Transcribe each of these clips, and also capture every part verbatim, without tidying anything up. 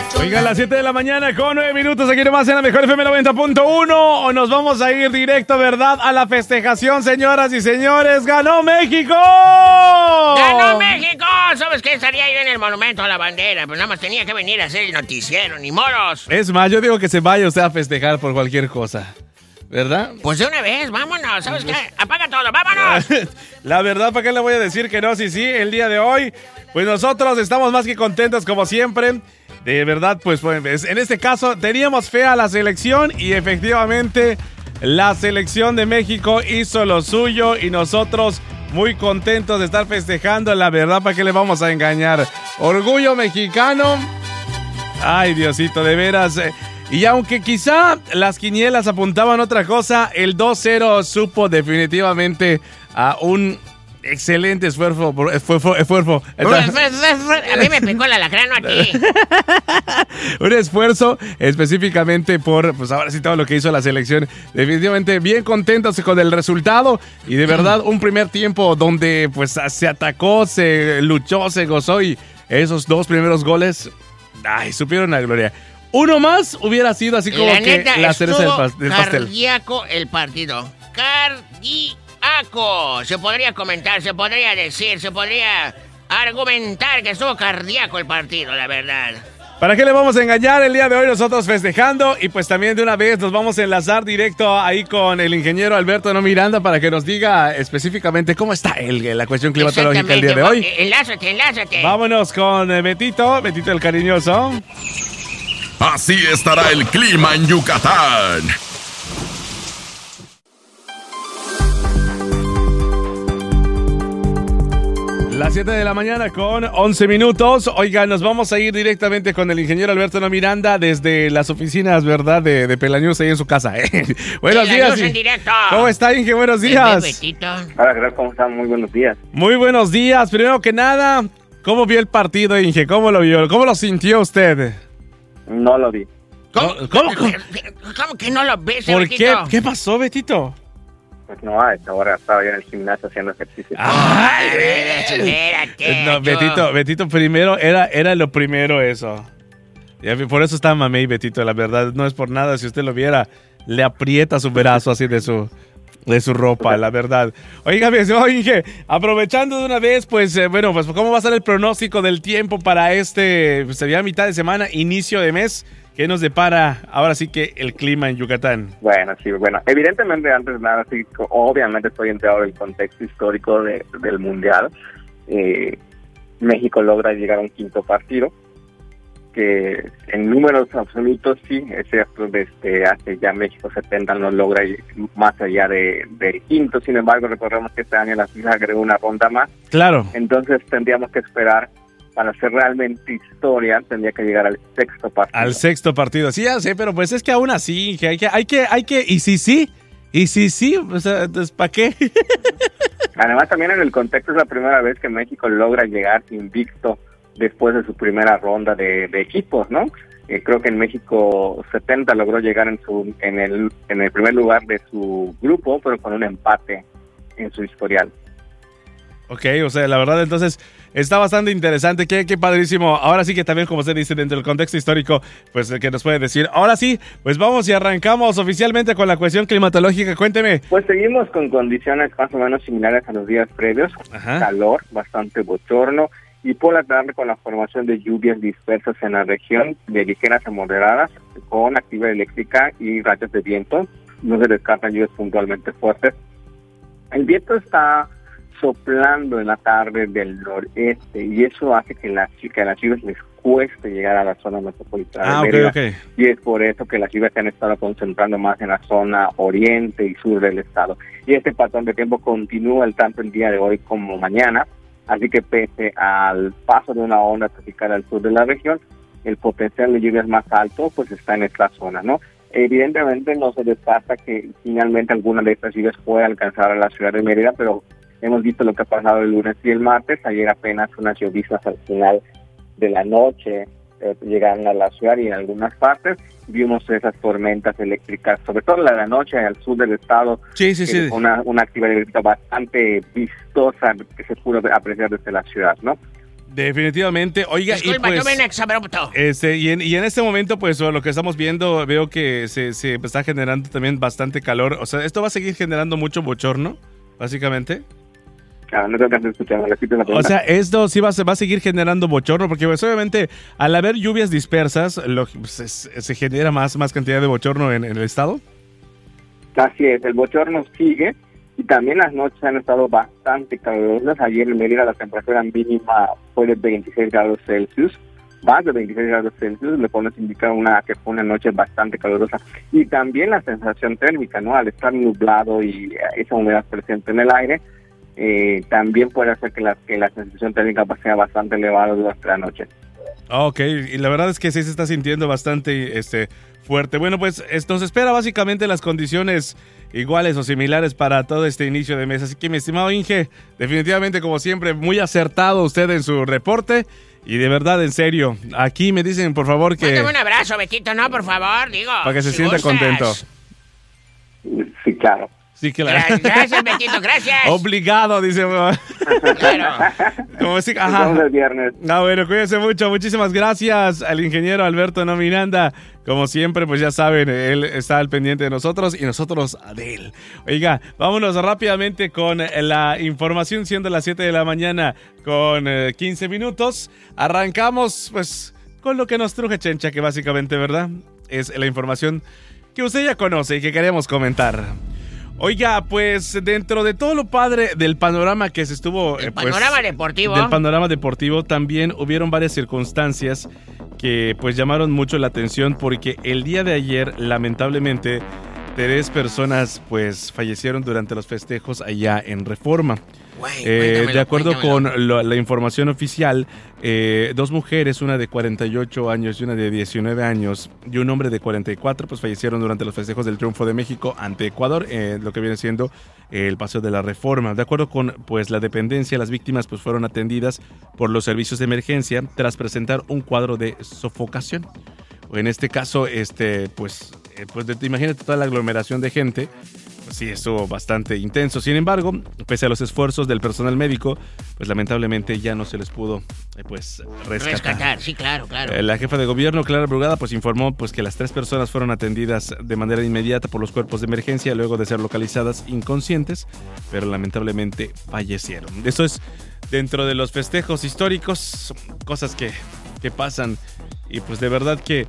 Oigan, las siete de la mañana con nueve minutos aquí nomás en la Mejor F M noventa punto uno. O nos vamos a ir directo, ¿verdad? A la festejación, señoras y señores. ¡Ganó México! ¡Ganó México! ¿Sabes qué? Estaría yo en el Monumento a la Bandera, pero nada más tenía que venir a hacer el noticiero, ni moros. Es más, yo digo que se vaya usted a festejar por cualquier cosa, ¿verdad? Pues de una vez, vámonos. ¿Sabes qué? Apaga todo, vámonos. La verdad, ¿para qué le voy a decir que no? Sí, sí, el día de hoy, pues nosotros estamos más que contentos como siempre. De verdad, pues, pues en este caso teníamos fe a la selección y efectivamente la selección de México hizo lo suyo y nosotros muy contentos de estar festejando. La verdad, ¿para qué le vamos a engañar? Orgullo mexicano. Ay, Diosito, de veras. Y aunque quizá las quinielas apuntaban otra cosa, el dos cero supo definitivamente a un excelente esfuerzo. esfuerzo, esfuerzo. A mí me picó el alacrán aquí. Un esfuerzo específicamente por, pues ahora sí, todo lo que hizo la selección. Definitivamente bien contentos con el resultado y de verdad un primer tiempo donde pues se atacó, se luchó, se gozó y esos dos primeros goles, ay, supieron a gloria. Uno más hubiera sido así como la que neta, la cereza del, pas- del pastel. Cardíaco el partido. Cardíaco. Se podría comentar, se podría decir, se podría argumentar que estuvo cardíaco el partido, la verdad. ¿Para qué le vamos a engañar? El día de hoy nosotros festejando y pues también de una vez nos vamos a enlazar directo ahí con el ingeniero Alberto No Miranda para que nos diga específicamente cómo está el, la cuestión climatológica el día de hoy. Enlázate, enlázate. Vámonos con Betito, Betito el cariñoso. Así estará el clima en Yucatán. Las siete de la mañana con once minutos. Oigan, nos vamos a ir directamente con el ingeniero Alberto No Miranda desde las oficinas, ¿verdad? De, de Pelanews ahí en su casa. ¿eh? Buenos días. En directo. ¿Cómo está, Inge? Buenos días. Hola, gracias. ¿Cómo están? Muy buenos días. Muy buenos días. Primero que nada, ¿cómo vio el partido, Inge? ¿Cómo lo vio? ¿Cómo lo sintió usted? No lo vi. ¿Cómo, ¿Cómo, cómo? ¿Cómo que no lo ves, ¿Por Betito? qué? ¿Qué pasó, Betito? Pues no, a esta hora estaba yo en el gimnasio haciendo ejercicio. Ay, espérate. no, Betito, Betito, primero era, era lo primero eso. Ya, por eso está mamey, Betito, la verdad, no es por nada. Si usted lo viera, le aprieta su brazo así de su, de su ropa, la verdad. Oiga, oye, aprovechando de una vez, pues, eh, bueno, pues, ¿cómo va a ser el pronóstico del tiempo para este, pues, sería mitad de semana, inicio de mes? ¿Qué nos depara ahora sí que el clima en Yucatán? Bueno, sí, bueno, evidentemente antes de nada, sí, obviamente estoy enterado del contexto histórico de, del Mundial. Eh, México logra llegar a un quinto partido, que en números absolutos sí, es cierto, desde hace ya México setenta no logra ir más allá de, de quinto, sin embargo recordemos que este año la FIFA agregó una ronda más. Claro. Entonces tendríamos que esperar. Para hacer realmente historia, tendría que llegar al sexto partido. Al sexto partido, sí, ya sé, pero pues es que aún así, que hay que, hay que, hay que, y si sí, y si sí, o sea, entonces, ¿para qué? Además, también en el contexto es la primera vez que México logra llegar invicto después de su primera ronda de, de equipos, ¿no? Eh, creo que en México setenta logró llegar en su, en el, en el primer lugar de su grupo, pero con un empate en su historial. Ok, o sea, la verdad, entonces, está bastante interesante, qué, qué padrísimo. Ahora sí que también, como usted dice, dentro del contexto histórico, pues, el que nos puede decir. Ahora sí, pues vamos y arrancamos oficialmente con la cuestión climatológica. Cuénteme. Pues seguimos con condiciones más o menos similares a los días previos. Ajá. Calor, bastante bochorno, y por la tarde con la formación de lluvias dispersas en la región, de ligeras a moderadas, con actividad eléctrica y rachas de viento. No se descartan lluvias puntualmente fuertes. El viento está soplando en la tarde del noreste y eso hace que, la, que a las lluvias les cueste llegar a la zona metropolitana ah, de Mérida. Okay, okay. Y es por eso que las lluvias se han estado concentrando más en la zona oriente y sur del estado. Y este patrón de tiempo continúa el tanto el día de hoy como mañana, así que pese al paso de una onda tropical al sur de la región, el potencial de lluvias más alto pues está en esta zona, ¿no? Evidentemente no se descarta que finalmente alguna de estas lluvias pueda alcanzar a la ciudad de Mérida, pero hemos visto lo que ha pasado el lunes y el martes. Ayer apenas unas lloviznas al final de la noche eh, llegaron a la ciudad y en algunas partes vimos esas tormentas eléctricas, sobre todo la de la noche al sur del estado. Sí, sí, sí. Una, una actividad eléctrica bastante vistosa que se pudo apreciar desde la ciudad, ¿no? Definitivamente. Oiga, Disculpa, y pues, yo me exabrupto. Este, y, en, y en este momento, pues, lo que estamos viendo, veo que se, se está generando también bastante calor. O sea, ¿esto va a seguir generando mucho bochorno, básicamente? Ah, no tengo que escuchar, me repito la O pregunta. sea, esto sí va a, se va a seguir generando bochorno, porque pues, obviamente al haber lluvias dispersas, lo, se, se genera más, más cantidad de bochorno en, en el estado. Así es, el bochorno sigue y también las noches han estado bastante calurosas. Ayer en Mérida la temperatura mínima fue de veintiséis grados Celsius, más de veintiséis grados Celsius, lo cual nos indica una, que fue una noche bastante calurosa. Y también la sensación térmica, ¿no? Al estar nublado y esa humedad presente en el aire, eh, también puede hacer que la, que la sensación térmica sea bastante elevada durante la noche. Ok, y la verdad es que sí se está sintiendo bastante este, fuerte. Bueno, pues nos espera básicamente las condiciones iguales o similares para todo este inicio de mes. Así que, mi estimado Inge, definitivamente, como siempre, muy acertado usted en su reporte. Y de verdad, en serio, aquí me dicen, por favor, que... Mándame un abrazo, Betito, ¿no? Por favor, digo. Para que se si sienta gustas. contento. Sí, claro. Sí, claro. Gracias, Betito, gracias. Obligado, dice. Claro. Como si, Nos vemos ajá. el viernes. Ah, bueno, cuídense mucho. Muchísimas gracias al ingeniero Alberto Nominanda. Como siempre, pues ya saben, él está al pendiente de nosotros y nosotros de él. Oiga, vámonos rápidamente con la información, siendo las siete de la mañana con eh, quince minutos. Arrancamos, pues, con lo que nos truje Chencha, que básicamente, ¿verdad?, es la información que usted ya conoce y que queremos comentar. Oiga, pues dentro de todo lo padre del panorama que se estuvo... El eh, pues, panorama deportivo. Del panorama deportivo también hubieron varias circunstancias que pues llamaron mucho la atención, porque el día de ayer, lamentablemente, tres personas pues fallecieron durante los festejos allá en Reforma. Güey, Eh, cuéntamelo, de acuerdo cuéntamelo. con lo- la información oficial, eh, dos mujeres, una de cuarenta y ocho años y una de diecinueve años, y un hombre de cuarenta y cuatro, pues fallecieron durante los festejos del triunfo de México ante Ecuador, eh, lo que viene siendo eh, el Paseo de la Reforma. De acuerdo con pues la dependencia, las víctimas pues fueron atendidas por los servicios de emergencia tras presentar un cuadro de sofocación. En este caso, este, pues, eh, pues de- imagínate toda la aglomeración de gente. Pues sí, estuvo bastante intenso. Sin embargo, pese a los esfuerzos del personal médico, pues lamentablemente ya no se les pudo eh, pues rescatar. Rescatar, sí, claro, claro. Eh, La jefa de gobierno, Clara Brugada, pues informó pues que las tres personas fueron atendidas de manera inmediata por los cuerpos de emergencia luego de ser localizadas inconscientes, pero lamentablemente fallecieron. Eso es dentro de los festejos históricos, cosas que, que pasan, y pues de verdad que...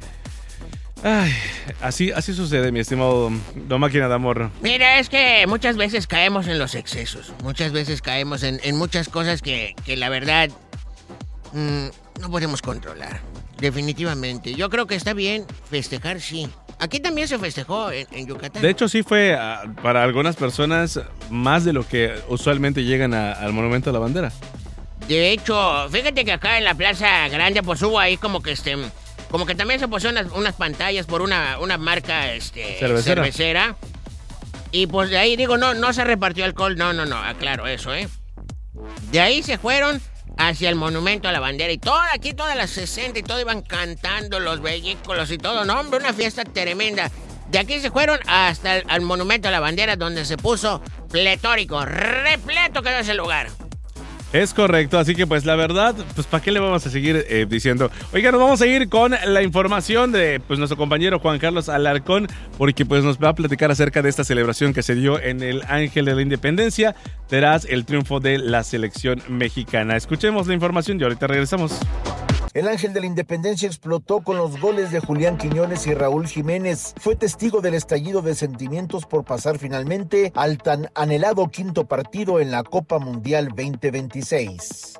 Ay, así, así sucede, mi estimado Don Máquina de Amor. Mira, es que muchas veces caemos en los excesos. Muchas veces caemos en, en muchas cosas que, que la verdad mmm, no podemos controlar. Definitivamente. Yo creo que está bien festejar, sí. Aquí también se festejó en, en Yucatán. De hecho, sí fue ah, para algunas personas más de lo que usualmente llegan a- al Monumento a la Bandera. De hecho, fíjate que acá en la Plaza Grande pues hubo ahí como que este... Como que también se pusieron unas, unas pantallas por una, una marca este, Cervecera. cervecera. Y pues de ahí, digo, no, no se repartió alcohol. No, no, no, aclaro eso, ¿eh? De ahí se fueron hacia el Monumento a la Bandera. Y todo aquí, todas las sesenta y todo iban cantando los vehículos y todo. No, hombre, una fiesta tremenda. De aquí se fueron hasta el al Monumento a la Bandera, donde se puso pletórico. Repleto quedó ese lugar. Es correcto, así que pues la verdad, pues ¿para qué le vamos a seguir eh, diciendo? Oiga, nos vamos a ir con la información de pues nuestro compañero Juan Carlos Alarcón, porque pues nos va a platicar acerca de esta celebración que se dio en el Ángel de la Independencia tras el triunfo de la selección mexicana. Escuchemos la información y ahorita regresamos. El Ángel de la Independencia explotó con los goles de Julián Quiñones y Raúl Jiménez. Fue testigo del estallido de sentimientos por pasar finalmente al tan anhelado quinto partido en la Copa Mundial veinte veintiséis.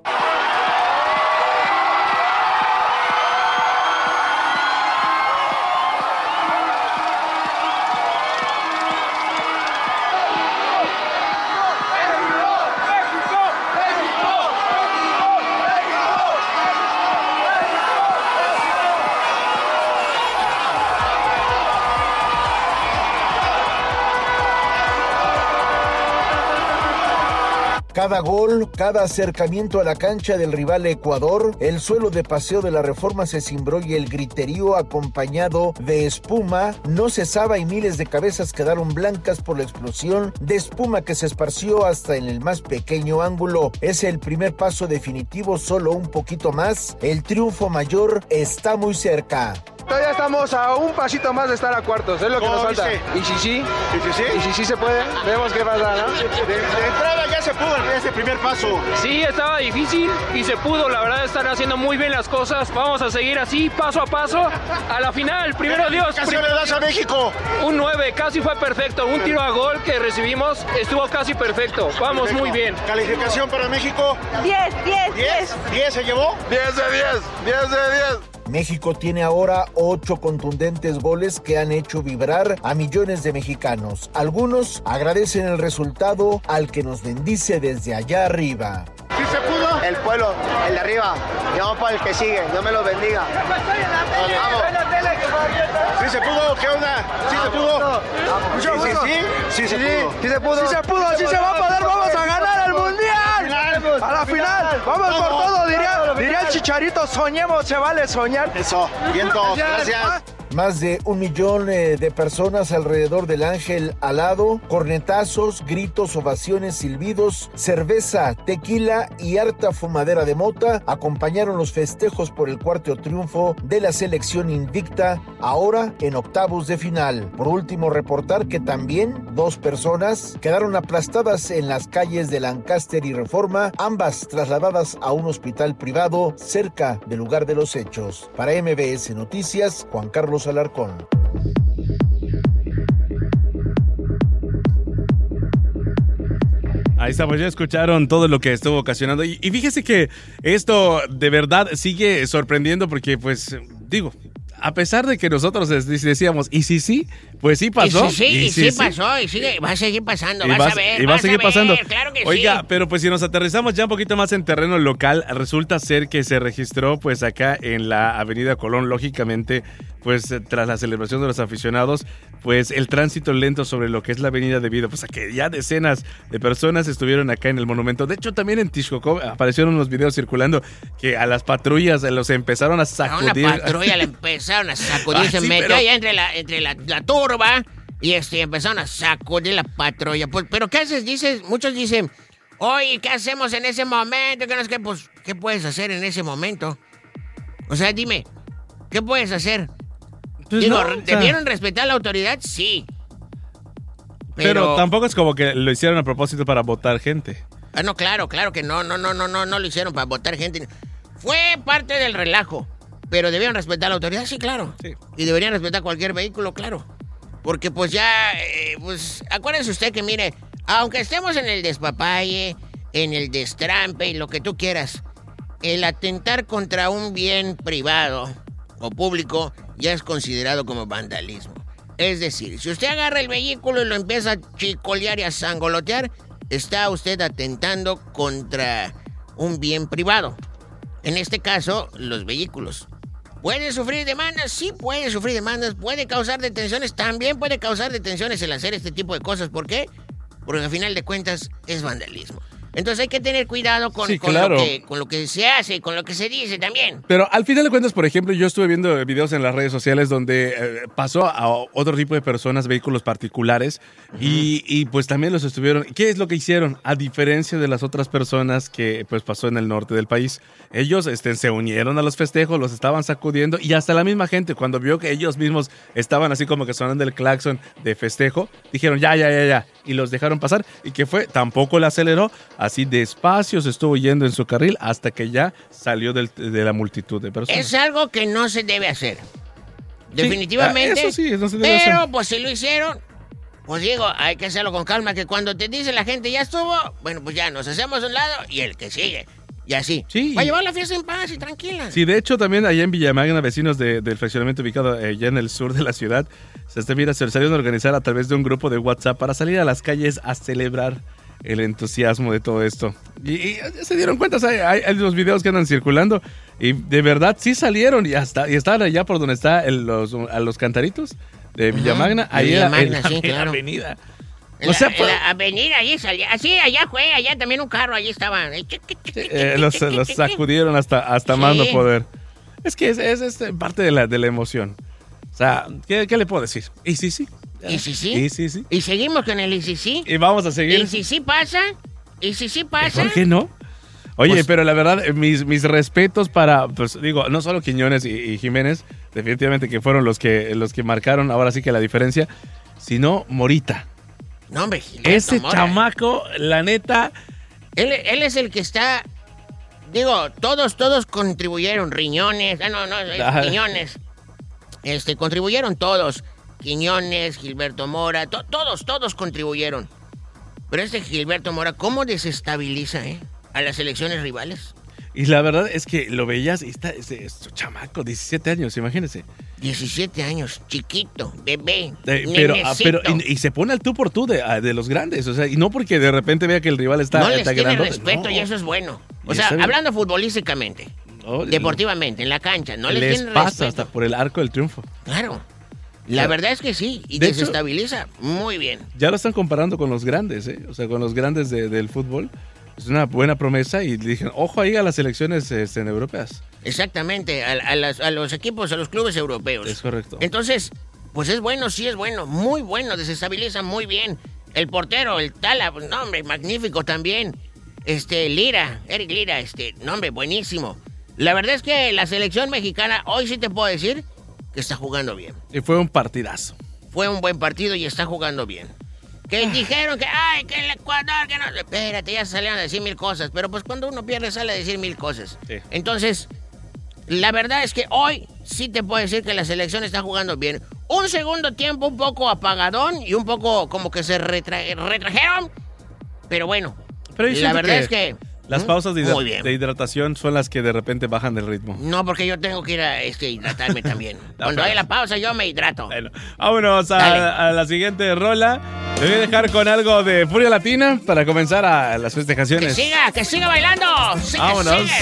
Cada gol, cada acercamiento a la cancha del rival Ecuador, el suelo de Paseo de la Reforma se cimbró y el griterío acompañado de espuma no cesaba y miles de cabezas quedaron blancas por la explosión de espuma que se esparció hasta en el más pequeño ángulo. Es el primer paso definitivo, solo un poquito más. El triunfo mayor está muy cerca. Todavía estamos a un pasito más de estar a cuartos, es lo que nos falta. ¿Y si sí? ¿Y si sí? ¿Y si sí se puede? Vemos qué pasa, ¿no? De, de entrada ya se pudo ese primer paso. Sí, estaba difícil y se pudo, la verdad están haciendo muy bien las cosas. Vamos a seguir así, paso a paso, a la final, primero Dios. ¿Qué le das a México? Un nueve, casi fue perfecto, un tiro a gol que recibimos estuvo casi perfecto. Vamos perfecto. Muy bien. ¿Calificación para México? diez, diez, diez. ¿diez se llevó? diez de diez, diez de diez. México tiene ahora ocho contundentes goles que han hecho vibrar a millones de mexicanos. Algunos agradecen el resultado al que nos bendice desde allá arriba. ¿Sí se pudo? El pueblo, el de arriba, y vamos para el que sigue, Dios me los bendiga. Vamos. ¿Sí se pudo? ¿Qué onda? ¿Sí se pudo? Sí, sí, sí, sí, se pudo. Sí se pudo, sí se pudo, sí se va a poder, vamos a ganar el Mundial. A la final, vamos por todo, diría, diría el Chicharito, soñemos, se vale soñar. Eso, viento, gracias. Más de un millón eh, de personas alrededor del Ángel Alado, cornetazos, gritos, ovaciones, silbidos, cerveza, tequila y harta fumadera de mota acompañaron los festejos por el cuarto triunfo de la selección invicta, ahora en octavos de final. Por último, reportar que también dos personas quedaron aplastadas en las calles de Lancaster y Reforma, ambas trasladadas a un hospital privado cerca del lugar de los hechos. Para M B S Noticias, Juan Carlos Alarcón. Ahí está, pues ya escucharon todo lo que estuvo ocasionando. Y, y fíjese que esto de verdad sigue sorprendiendo porque, pues, digo, a pesar de que nosotros decíamos, ¿y si sí? Pues sí pasó. Y sí, sí, y, y sí, sí pasó, y sigue, va a seguir pasando, vas, vas a ver. Y va a seguir a pasando. Claro que Oiga, sí. pero pues si nos aterrizamos ya un poquito más en terreno local, resulta ser que se registró pues acá en la Avenida Colón, lógicamente, pues tras la celebración de los aficionados, pues el tránsito lento sobre lo que es la avenida debido pues a que ya decenas de personas estuvieron acá en el monumento. De hecho, también en Texcoco aparecieron unos videos circulando que a las patrullas los empezaron a sacudir. A una patrulla le empezaron a sacudir, ah, se sí, metió pero... allá entre la, entre la, la turba y este, empezaron a sacudir la patrulla. Pues, pero ¿qué haces? Dices, muchos dicen, oye, ¿qué hacemos en ese momento? ¿Qué, no es que, pues, ¿qué puedes hacer en ese momento? O sea, dime, ¿qué puedes hacer? Pues Digo, no, ¿debieron o sea... respetar la autoridad? Sí. Pero... pero tampoco es como que lo hicieron a propósito para votar gente. Ah, no, claro, claro que no, no, no, no, no, no lo hicieron para votar gente. Fue parte del relajo. Pero debieron respetar la autoridad, sí, claro. Sí. Y deberían respetar cualquier vehículo, claro. Porque pues ya, eh, pues, acuérdense usted que mire, aunque estemos en el despapalle, en el destrampe y lo que tú quieras, el atentar contra un bien privado o público ya es considerado como vandalismo. Es decir, si usted agarra el vehículo y lo empieza a chicolear y a sangolotear, está usted atentando contra un bien privado. En este caso, los vehículos. ¿Puede sufrir demandas? Sí, puede sufrir demandas. ¿Puede causar detenciones? También puede causar detenciones el hacer este tipo de cosas. ¿Por qué? Porque al final de cuentas es vandalismo. Entonces hay que tener cuidado con, sí, con, claro. lo que, con lo que se hace, con lo que se dice también. Pero al final de cuentas, por ejemplo, yo estuve viendo videos en las redes sociales donde eh, pasó a otro tipo de personas, vehículos particulares, uh-huh. y, y pues también los estuvieron. ¿Qué es lo que hicieron? A diferencia de las otras personas que pues pasó en el norte del país, ellos este, se unieron a los festejos, los estaban sacudiendo, y hasta la misma gente, cuando vio que ellos mismos estaban así como que sonando el claxon de festejo, dijeron ya, ya, ya, ya, y los dejaron pasar. ¿Y qué fue? Tampoco le aceleró, así despacio se estuvo yendo en su carril hasta que ya salió del, de la multitud de personas. Es algo que no se debe hacer. Definitivamente. Sí, eso sí, no se debe pero, hacer. pues si lo hicieron, pues digo, hay que hacerlo con calma, que cuando te dice la gente ya estuvo, bueno, pues ya nos hacemos a un lado y el que sigue. Y así. Sí. Va a llevar la fiesta en paz y tranquila. Sí, de hecho, también allá en Villamagna, vecinos de, del fraccionamiento ubicado allá en el sur de la ciudad, se, está, mira, se salieron a organizar a través de un grupo de WhatsApp para salir a las calles a celebrar el entusiasmo de todo esto. Y, y se dieron cuenta, o sea, hay, hay los videos que andan circulando y de verdad sí salieron y hasta y estaban allá por donde está el, los, a los cantaritos de Villamagna, uh-huh. ahí Villamagna, en, la, sí, en claro. la avenida. En, O la, sea, en pues- la avenida, allí salía. Así, allá fue, allá también un carro, allí estaba. Eh, los, los sacudieron hasta, hasta Sí. más no poder. Es que es, es, es parte de la, de la emoción. O sea, ¿qué, qué le puedo decir? Y sí, sí. ¿Y si sí? Y sí, sí. Y seguimos con el y si sí. Y vamos a seguir. ¿Y si sí pasa? ¿Y si sí pasa? ¿Por qué no? Oye, Pues- pero la verdad, eh, mis, mis respetos para, pues digo, no solo Quiñones y, y Jiménez, definitivamente que fueron los que, los que marcaron ahora sí que la diferencia, sino Morita. No, hombre, Gilberto Ese Mora. chamaco, la neta, Él, él es el que está. Digo, todos, todos contribuyeron. Riñones. Ah, no, no, es Ah. Quiñones. Este, contribuyeron todos. Quiñones, Gilberto Mora, to- todos, todos contribuyeron. Pero este Gilberto Mora, ¿cómo desestabiliza, eh? A las selecciones rivales. y la verdad es que lo veías y está, ese, ese chamaco, diecisiete años, imagínense. diecisiete años, chiquito, bebé. Eh, pero, ah, nenecito. pero y, y se pone al tú por tú de, ah, de los grandes, o sea, y no porque de repente vea que el rival está, no les está tiene grandote, respeto no. y eso es bueno. O Y sea, está bien. hablando futbolísticamente, No, deportivamente, en la cancha, no les, les tiene pasa respeto. hasta por el arco del triunfo. Claro. La Ya. verdad es que sí, y De hecho- desestabiliza muy bien. Ya lo están comparando con los grandes, ¿eh? O sea, con los grandes de- del fútbol. Es una buena promesa y le dijeron, ojo ahí a las selecciones este, europeas. Exactamente, a, a las- a los equipos, a los clubes europeos. Es correcto. Entonces, pues es bueno, sí es bueno, muy bueno, desestabiliza muy bien. El portero, el Tala, pues, no hombre, magnífico también. Este, Lira, Eric Lira, este, no hombre, buenísimo. La verdad es que la selección mexicana, hoy sí te puedo decir que está jugando bien. Y fue un partidazo. Fue un buen partido y está jugando bien. Que dijeron que, ay, que el Ecuador, que no. Espérate, ya salieron a decir mil cosas. Pero pues cuando uno pierde sale a decir mil cosas. Sí. Entonces, la verdad es que hoy sí te puedo decir que la selección está jugando bien. Un segundo tiempo un poco apagadón y un poco como que se retra- retrajeron. Pero bueno, Pero yo la siento verdad que es que... Las ¿Mm? pausas de, hidra- Muy bien. de hidratación son las que de repente bajan el ritmo. No, porque yo tengo que ir a este, hidratarme también. Cuando pero- hay la pausa yo me hidrato. Bueno, vámonos Dale. a, a la siguiente rola. Te voy a dejar con algo de Furia Latina para comenzar a las Que festejaciones. siga, que siga bailando. Sí, que Vámonos. sigue.